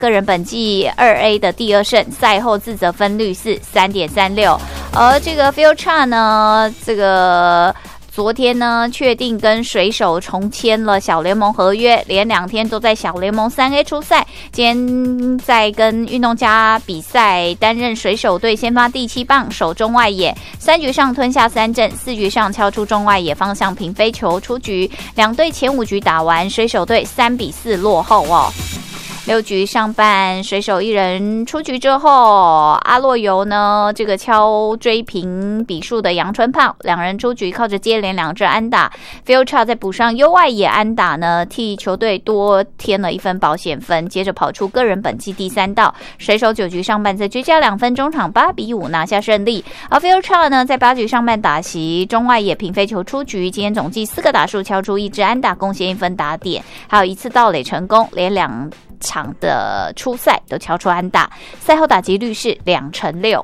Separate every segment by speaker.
Speaker 1: 个人本季2A 的第2胜，赛后自责分率是 3.36。而这个 Future 呢，这个昨天呢，确定跟水手重签了小联盟合约，连2天都在小联盟3A 出赛。今天在跟运动家比赛，担任水手队先发第7棒，守中外野，3局上吞下3振，4局上敲出中外野方向平飞球出局。两队前5局打完，水手队3-4落后哦。6局上半，水手1人出局之后，阿洛尤呢这个敲追平比数的阳春炮，2人出局，靠着接连2支安打 ，Future 再补上右外野安打呢，替球队多添了1分保险分。接着跑出个人本季第3盗，水手9局上半再追加2分，中场8-5拿下胜利。而 Future 呢在8局上半打席中外野平飞球出局，今天总计4个打数敲出1支安打，贡献1分打点，还有1次盗垒成功，连2场的初赛都敲出安打，赛后打击率是2成6。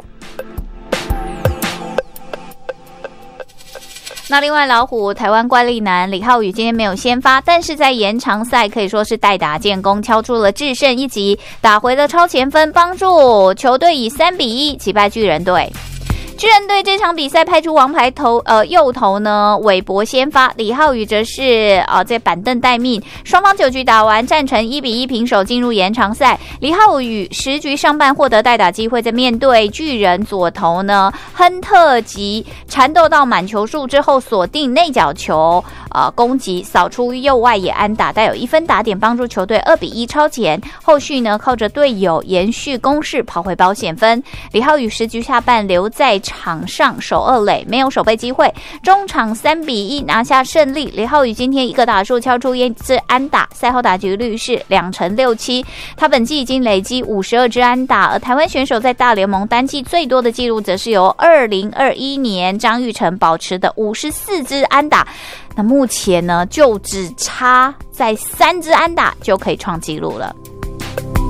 Speaker 1: 那另外老虎台湾怪力男李浩宇今天没有先发，但是在延长赛可以说是代打建功，敲出了制胜一击，打回了超前分，帮助球队以3-1击败巨人队。巨人队这场比赛派出王牌右投呢，韦伯先发，李浩宇则是在板凳待命。双方9局打完，战成1-1平手，进入延长赛。李浩宇10局上半获得代打机会，在面对巨人左投呢，亨特吉缠斗到满球数之后，锁定内角球攻击，扫出右外野安打，带有1分打点，帮助球队2-1超前。后续呢，靠着队友延续攻势，跑回保险分。李浩宇10局下半留在场上守2垒，没有守备机会，中场3-1拿下胜利。李浩宇今天1个打数敲出1支安打，赛后打击率是2成67。他本季已经累积52支安打，而台湾选手在大联盟单季最多的纪录则是由2021年张育成保持的54支安打。那目前呢，就只差在3支安打就可以创纪录了。